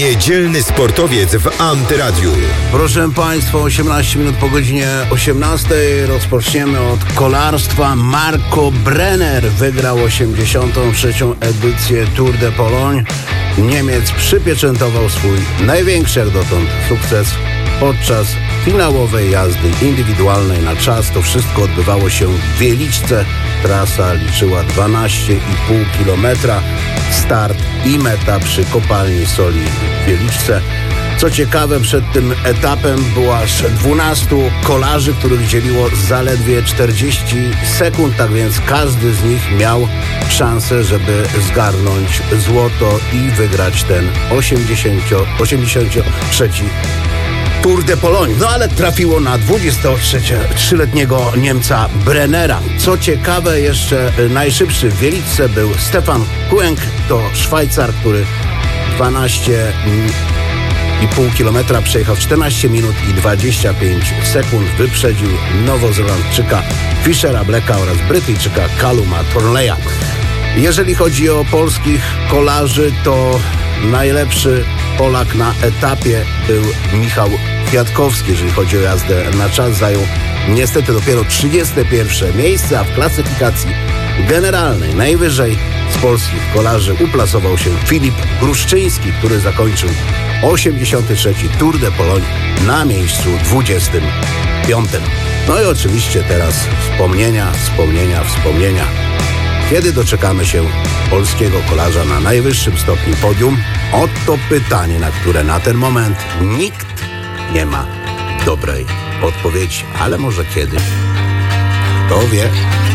Niedzielny sportowiec w Antyradiu. Proszę Państwa, 18 minut po godzinie 18 rozpoczniemy od kolarstwa. Marco Brenner wygrał 83. edycję Tour de Pologne. Niemiec przypieczętował swój największy jak dotąd sukces podczas finałowej jazdy indywidualnej na czas. To wszystko odbywało się w Wieliczce. Trasa liczyła 12,5 km. Start i meta przy kopalni soli w Wieliczce. Co ciekawe, przed tym etapem było aż 12 kolarzy, których dzieliło zaledwie 40 sekund, tak więc każdy z nich miał szansę, żeby zgarnąć złoto i wygrać ten 83. Tour de Pologne. No ale trafiło na 23-letniego Niemca Brennera. Co ciekawe, jeszcze najszybszy w Wieliczce był Stefan Küng. To Szwajcar, który 12,5 km przejechał 14 minut i 25 sekund. Wyprzedził Nowozelandczyka Fischera Blacka oraz Brytyjczyka Calluma Thornleya. Jeżeli chodzi o polskich kolarzy, to najlepszy Polak na etapie był Michał Kwiatkowski. Jeżeli chodzi o jazdę na czas, zajął niestety dopiero 31 miejsce, a w klasyfikacji generalnej najwyżej z polskich kolarzy uplasował się Filip Gruszczyński, który zakończył 83. Tour de Pologne na miejscu 25. No i oczywiście teraz wspomnienia. Kiedy doczekamy się polskiego kolarza na najwyższym stopniu podium? Oto pytanie, na które na ten moment nikt nie ma dobrej odpowiedzi. Ale może kiedyś? Kto wie?